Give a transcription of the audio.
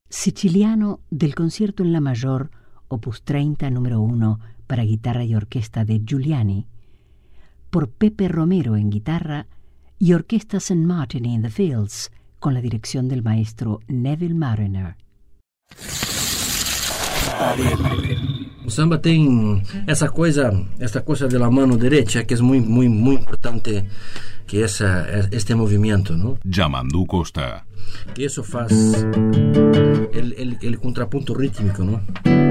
Siciliano del concierto en la mayor, opus 30, número 1, para guitarra y orquesta de Giuliani, por Pepe Romero en guitarra y Orquesta St. Martin in the Fields, con la dirección del maestro Neville Marriner. O samba tem essa coisa da mano direita que é muito importante, que este movimento, não? Yamandu Costa. Que isso faz el contraponto rítmico, não?